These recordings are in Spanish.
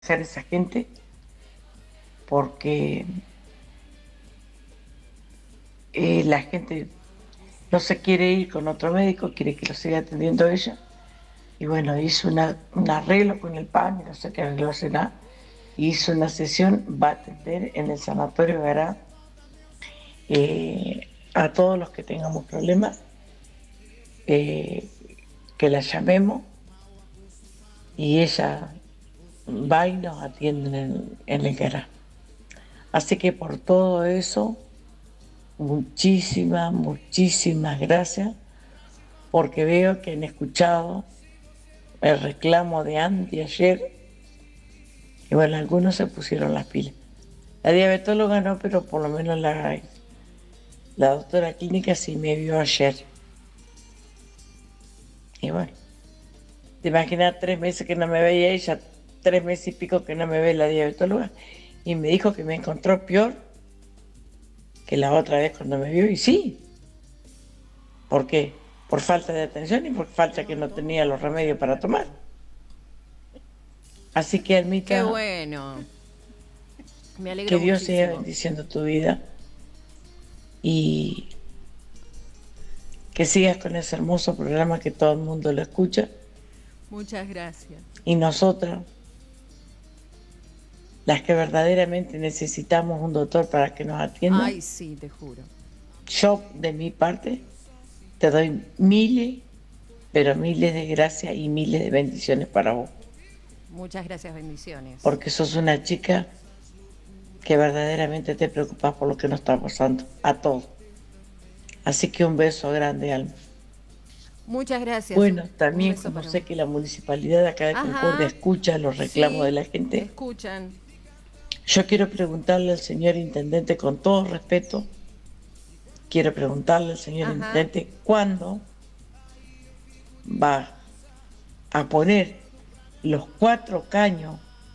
Dejar esa gente porque la gente no se quiere ir con otro médico, quiere que lo siga atendiendo ella. Y bueno, hizo un arreglo con el PAN y no sé qué arreglo será. Hizo una sesión, va a atender en el sanatorio, verá a todos los que tengamos problemas, eh, que la llamemos y ella va y nos atiende en el Gará. Así que por todo eso, muchísimas gracias, porque veo que han escuchado el reclamo de Andy ayer, y bueno, algunos se pusieron las pilas. La diabetóloga no, pero por lo menos la doctora clínica sí me vio ayer. Y bueno, te imaginas 3 meses que no me veía ella, 3 meses y pico que no me ve la diabetóloga, y me dijo que me encontró peor que la otra vez cuando me vio, y sí. ¿Por qué? Por falta de atención y por falta que no tenía los remedios para tomar. Así que, Qué Almita, bueno. Me alegro que Dios siga muchísimo. bendiciendo tu vida y que sigas con ese hermoso programa que todo el mundo lo escucha. Muchas gracias. Y nosotras, las que verdaderamente necesitamos un doctor para que nos atienda, Ay, sí, te juro. yo de mi parte te doy miles, pero miles de gracias y miles de bendiciones para vos. Muchas gracias, bendiciones. Porque sos una chica que verdaderamente te preocupas por lo que nos está pasando a todos. Así que un beso grande, Alma. Muchas gracias. Bueno, Un también beso como para sé vos. que la municipalidad de acá de Concordia Ajá, escucha los reclamos de sí, la gente, escuchan. yo quiero preguntarle al señor intendente con todo respeto, quiero preguntarle al señor Ajá. intendente cuándo va a poner los 4 caños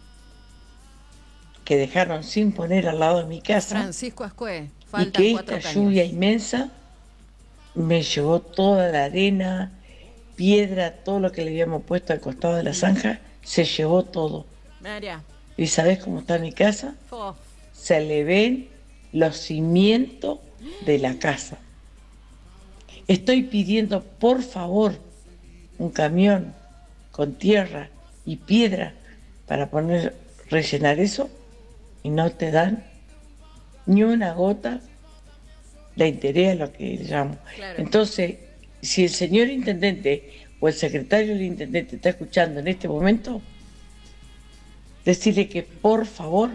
que dejaron sin poner al lado de mi casa Francisco Ascue, y faltan que esta 4 lluvia caños. inmensa me llevó toda la arena, piedra, todo lo que le habíamos puesto al costado de la zanja, se llevó todo. María, ¿Y sabes cómo está mi casa? fo. Se le ven los cimientos de la casa. Estoy pidiendo, por favor, un camión con tierra y piedra para rellenar eso, y no te dan ni una gota de interés a lo que llamo. Claro. Entonces, si el señor intendente o el secretario del intendente está escuchando en este momento, decirle que por favor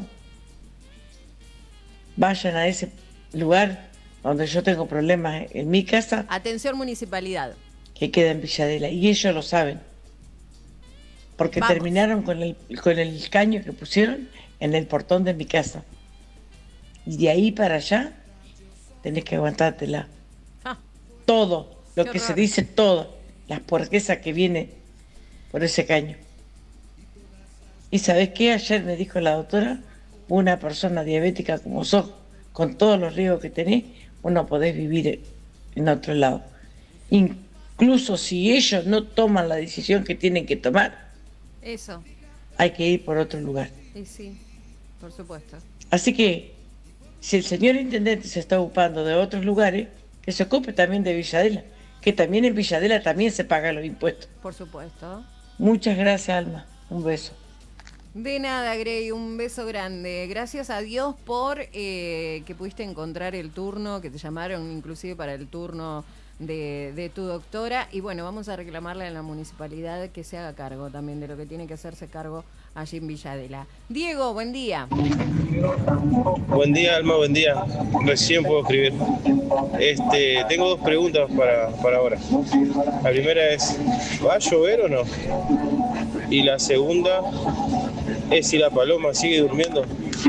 vayan a ese lugar donde yo tengo problemas en mi casa, Atención municipalidad. que queda en Villadela, y ellos lo saben, porque Vamos. terminaron con el caño que pusieron en el portón de mi casa. Y de ahí para allá tenés que aguantártela. Ah, Todo, lo qué que se horror. dice todo, las puerquesas que viene por ese caño. ¿Y sabés qué? Ayer me dijo la doctora, una persona diabética como sos, con todos los riesgos que tenés, vos no podés vivir en otro lado. Incluso si ellos no toman la decisión que tienen que tomar, Eso. hay que ir por otro lugar. Y sí, por supuesto. Así que, si el señor intendente se está ocupando de otros lugares, que se ocupe también de Villadela, que también en Villadela también se pagan los impuestos. Por supuesto. Muchas gracias, Alma. Un beso. De nada, Grey, un beso grande. Gracias a Dios por que pudiste encontrar el turno, que te llamaron inclusive para el turno de tu doctora. Y bueno, vamos a reclamarle a la municipalidad que se haga cargo también de lo que tiene que hacerse cargo allí en Villadela. Diego, buen día. Buen día, Alma, buen día. Recién puedo escribir. Tengo dos preguntas para ahora. La primera es, ¿va a llover o no? Y la segunda es si la paloma sigue durmiendo.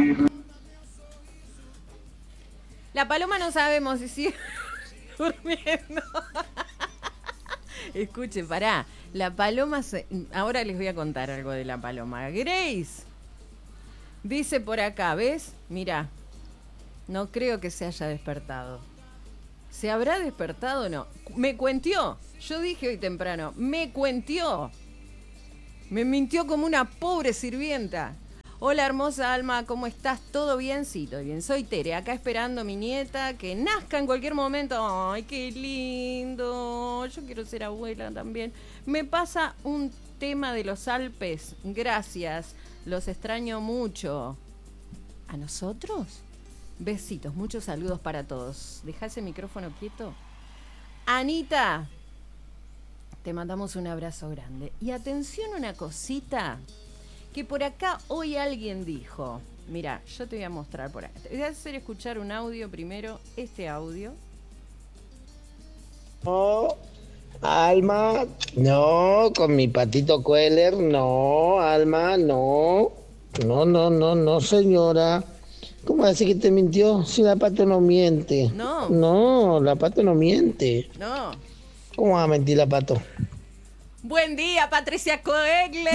La paloma no sabemos si sigue durmiendo. Escuche, pará. La paloma ahora les voy a contar algo de la paloma. Grace dice por acá, ¿ves? Mirá, no creo que se haya despertado. ¿Se habrá despertado o no? Me cuentió. Yo dije hoy temprano, me cuentió. Me mintió como una pobre sirvienta. Hola, hermosa Alma, ¿cómo estás? ¿Todo bien? Sí, todo bien. Soy Tere, acá esperando a mi nieta que nazca en cualquier momento. ¡Ay, qué lindo! Yo quiero ser abuela también. Me pasa un tema de los Alpes. Gracias, los extraño mucho. ¿A nosotros? Besitos, muchos saludos para todos. Deja ese micrófono quieto. Anita, te mandamos un abrazo grande. Y atención una cosita que por acá hoy alguien dijo. Mira, yo te voy a mostrar por acá. Te voy a hacer escuchar un audio primero, este audio. No, Alma, no, con mi patito Queller, no, Alma, no. No, señora. ¿Cómo va a decir que te mintió? Si la pato no miente. No. No, la pato no miente. No. ¿Cómo va a mentir la pato? Buen día, Patricia Coegler.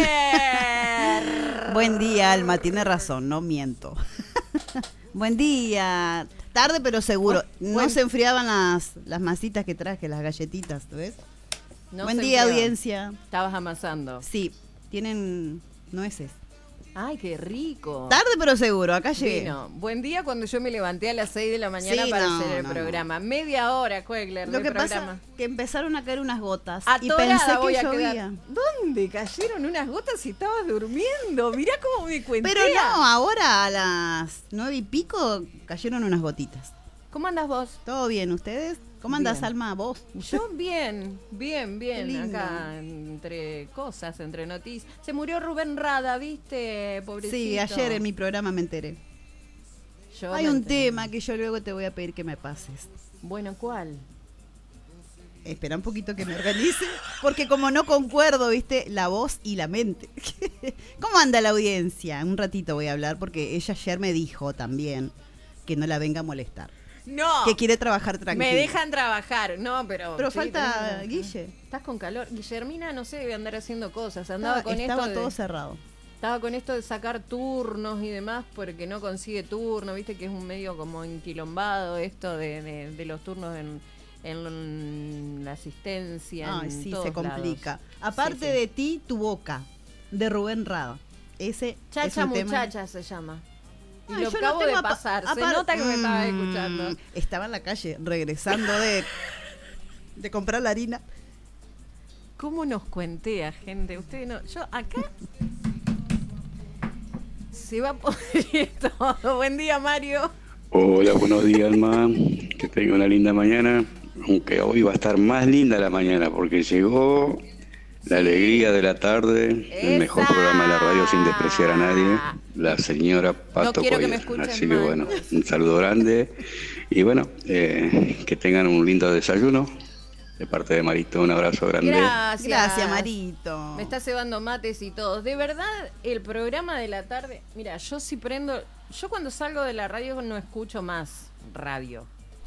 Buen día, Alma, tiene razón, no miento. Buen día. Tarde pero seguro. No se enfriaban las masitas que traje, las galletitas, ¿ves? No Buen se día, enfriaban. audiencia. Estabas amasando. Sí, tienen nueces. Ay, qué rico. Tarde pero seguro, acá llegué. Vino. Buen día cuando yo me levanté a las 6 de la mañana Sí, para no, hacer el no, programa. Media hora, Coegler, Lo del que programa. pasa que empezaron a caer unas gotas y Atorada pensé voy que a llovía. quedar. ¿Dónde cayeron unas gotas si estabas durmiendo? Mirá cómo me cuentea. Pero no, ahora a las 9:00 cayeron unas gotitas. ¿Cómo andas vos? ¿Todo bien? ¿Ustedes? ¿Cómo andás, Bien. Alma? ¿Vos? Yo bien. Qué lindo. Acá entre cosas, entre noticias. Se murió Rubén Rada, ¿viste? Pobrecito. Sí, ayer en mi programa me enteré. Yo Hay me un enteré. tema que yo luego te voy a pedir que me pases. Bueno, ¿cuál? Espera un poquito que me organice, porque como no concuerdo, viste, la voz y la mente. ¿Cómo anda la audiencia? Un ratito voy a hablar porque ella ayer me dijo también que no la venga a molestar, No. que quiere trabajar tranquila. Me dejan trabajar. No, pero... Pero sí, falta tenés- Guille. Estás con calor. Guillermina, no sé, debe andar haciendo cosas. Andaba con Estaba esto de... todo cerrado. Estaba con esto de sacar turnos y demás porque no consigue turno, viste que es un medio como enquilombado esto de los turnos en la asistencia. Ay, en sí, todos se complica. lados. Aparte Sí, sí. de ti, tu boca, de Rubén Rada. Ese es Chacha un tema- Muchacha se llama. Y Ay, lo yo no acabo tengo de apa- pasar. Se apar- nota que me estaba escuchando. Estaba en la calle regresando de comprar la harina. ¿Cómo nos cuentea, gente? Ustedes no. Yo acá. Se va a poner todo. Buen día, Mario. Hola, buenos días, Alma. Que tenga una linda mañana. Aunque hoy va a estar más linda la mañana porque llegó la alegría de la tarde, el mejor ¡Esa! programa de la radio sin despreciar a nadie, la señora Pato quiero que me Coelho. escuchen Así que mal. bueno, un saludo grande y bueno, que tengan un lindo desayuno. De parte de Marito, un abrazo grande. Gracias, Marito. Me está cebando mates y todo. De verdad, el programa de la tarde. Mira, yo sí prendo. Yo cuando salgo de la radio no escucho más radio.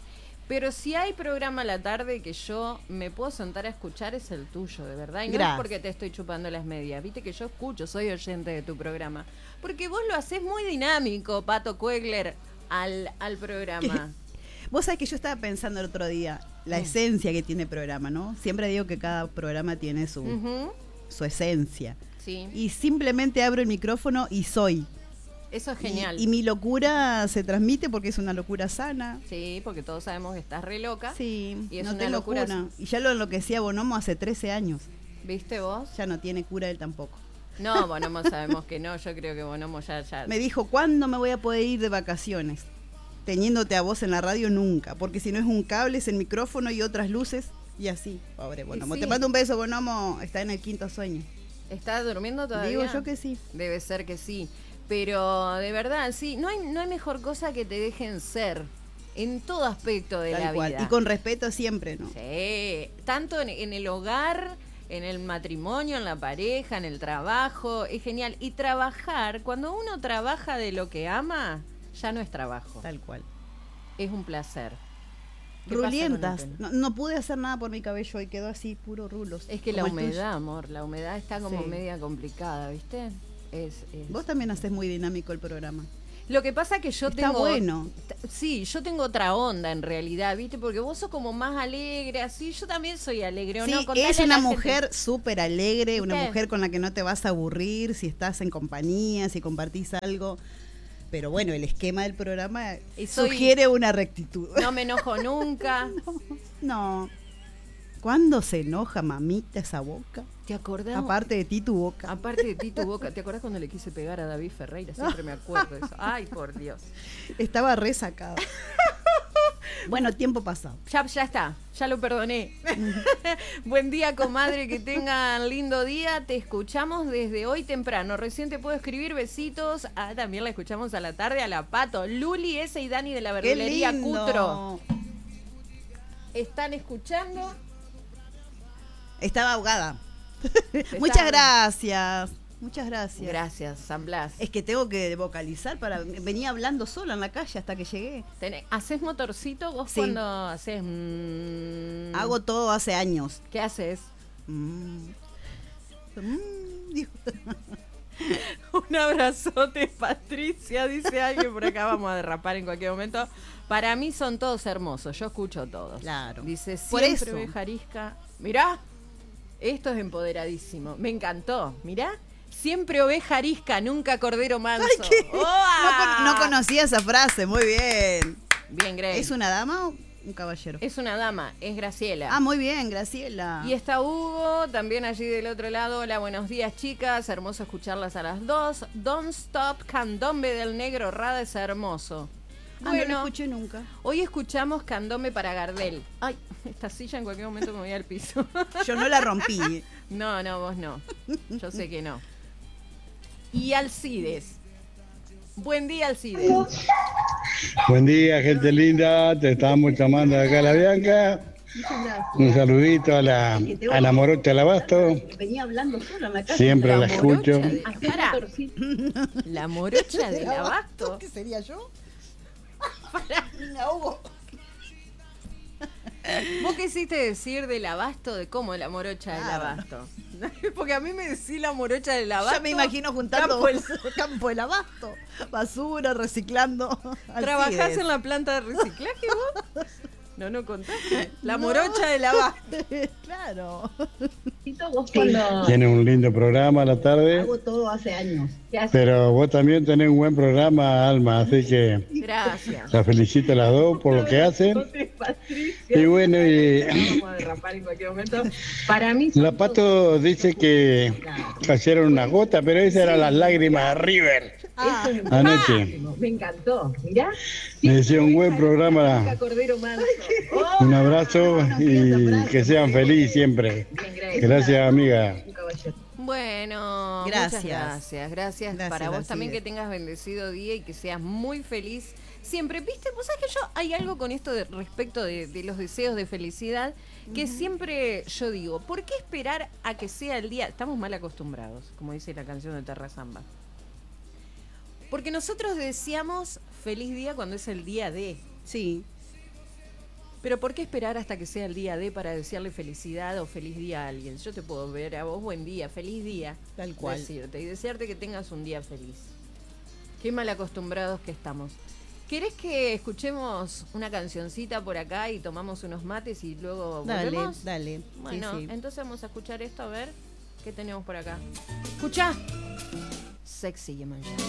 Pero si hay programa a la tarde que yo me puedo sentar a escuchar, es el tuyo, de verdad. Y no Gracias. es porque te estoy chupando las medias. Viste que yo escucho, soy oyente de tu programa. Porque vos lo haces muy dinámico, Pato Coegler, al programa. Vos sabés que yo estaba pensando el otro día, la esencia que tiene el programa, ¿no? Siempre digo que cada programa tiene su Ujú, esencia. sí, Y simplemente abro el micrófono y soy. eso es genial. Y mi locura se transmite porque es una locura sana. Sí, porque todos sabemos que estás re loca. Sí, Y es no una tengo locura. cura. Y ya lo enloquecía Bonomo hace 13 años. ¿Viste vos? Ya no tiene cura él tampoco. No, Bonomo sabemos que no. Yo creo que Bonomo ya. Me dijo, ¿cuándo me voy a poder ir de vacaciones? Teniéndote a vos en la radio nunca, porque si no es un cable, es el micrófono y otras luces, y así, pobre Bonomo. sí. Te mando un beso, Bonomo, está en el 5º sueño. ¿Está durmiendo todavía? Digo yo que sí. Debe ser que sí. Pero de verdad, sí, no hay mejor cosa que te dejen ser en todo aspecto de Tal la cual. vida. Y con respeto siempre, ¿no? Sí, tanto en el hogar, en el matrimonio, en la pareja, en el trabajo, es genial. Y trabajar, cuando uno trabaja de lo que ama, ya no es trabajo, Tal cual. es un placer. ¿Qué pasa con el Rulientas. pelo? No pude hacer nada por mi cabello y quedó así, puro rulos. Es que la como el tuyo. humedad, amor, la humedad está como Sí. media complicada, ¿viste? Es- Vos también haces muy dinámico el programa. Lo que pasa que yo Está tengo... bueno. Sí, yo tengo otra onda en realidad, ¿viste? Porque vos sos como más alegre, así. Yo también soy alegre, ¿o Sí, no? Contale es a la una gente. mujer súper alegre, una ¿Viste? mujer con la que no te vas a aburrir si estás en compañía, si compartís algo. Pero bueno, el esquema del programa Y soy- sugiere una rectitud. No me enojo nunca. No. ¿Cuándo se enoja, mamita, esa boca? ¿Te acordás? Aparte de ti, tu boca. Aparte de ti, tu boca. ¿Te acordás cuando le quise pegar a David Ferreira? Siempre me acuerdo de eso. Ay, por Dios. Estaba resacada. Bueno, tiempo pasado. Ya está, ya lo perdoné. Buen día, comadre, que tengan lindo día. Te escuchamos desde hoy temprano. Recién te puedo escribir besitos. Ah, también la escuchamos a la tarde a la Pato. Luli, ese y Dani de la ¡Qué verdulería lindo! Cutro. ¿Están escuchando? Estaba ahogada. Muchas gracias. Muchas gracias. Gracias, San Blas. Es que tengo que vocalizar venía hablando sola en la calle hasta que llegué. ¿Haces motorcito vos Sí. cuando haces? Hago todo hace años. ¿Qué haces? Dijo. Un abrazote, Patricia, dice alguien por acá. Vamos a derrapar en cualquier momento. Para mí son todos hermosos, yo escucho todos. Claro. Dice, Por siempre eso. oveja arisca. Mirá, esto es empoderadísimo. Me encantó, mirá. Siempre oveja arisca, nunca cordero manso. Ay, ¿qué? ¡Oa! No conocía esa frase, muy bien. Bien, Grey. ¿Es una dama o un caballero? Es una dama, es Graciela. Ah, muy bien, Graciela. Y está Hugo, también allí del otro lado. Hola, buenos días, chicas. Hermoso escucharlas a las 2. Don't Stop, Candombe del Negro Rada es hermoso. No lo escuché nunca. Hoy escuchamos Candombe para Gardel. Ay, esta silla en cualquier momento me voy al piso. Yo no la rompí. No, vos no. Yo sé que no. Y Alcides. Buen día, Alcides. Buen día, gente linda. Te estamos llamando de acá a la Bianca. Un saludito a la morocha del abasto. Venía hablando sola en la calle. Siempre la escucho. Ah, pará. La morocha del abasto. ¿Qué sería yo? Me ahogo. ¿Vos qué hiciste decir del abasto? ¿De cómo la morocha del Claro. abasto? Porque a mí me decís la morocha del abasto. Ya me imagino juntando campo del abasto, basura, reciclando. ¿Trabajás Alcides. en la planta de reciclaje vos? No contaste. La morocha del abasto. Claro. Tiene un lindo programa a la tarde. Todo hace años. Pero vos también tenés un buen programa, Alma. Así que Gracias. las felicito a las dos por lo que hacen. Y bueno, y Vamos a derrapar en cualquier momento. Para mí la Pato dice que cayeron unas gotas, pero esas eran las lágrimas de River. Anoche. me encantó. Mirá. Me decía un buen programa. Cordero manso. Un abrazo y que sean felices siempre. Gracias, amiga. Bueno, Gracias. muchas gracias. Gracias, Para vos Alcides. también que tengas bendecido día y que seas muy feliz. Siempre, viste, vos sabés que yo hay algo con esto respecto de los deseos de felicidad que siempre yo digo, ¿por qué esperar a que sea el día? Estamos mal acostumbrados, como dice la canción de Terra Zamba. Porque nosotros deseamos feliz día cuando es el día de. Sí. Pero ¿por qué esperar hasta que sea el día de para desearle felicidad o feliz día a alguien? Yo te puedo ver a vos buen día, feliz día. Tal cual. Decirte y desearte que tengas un día feliz. Qué mal acostumbrados que estamos. ¿Querés que escuchemos una cancioncita por acá y tomamos unos mates y luego Dale, volvemos? dale. Bueno, Sí, sí. entonces vamos a escuchar esto a ver qué tenemos por acá. Escucha. Sexy Yemanjá.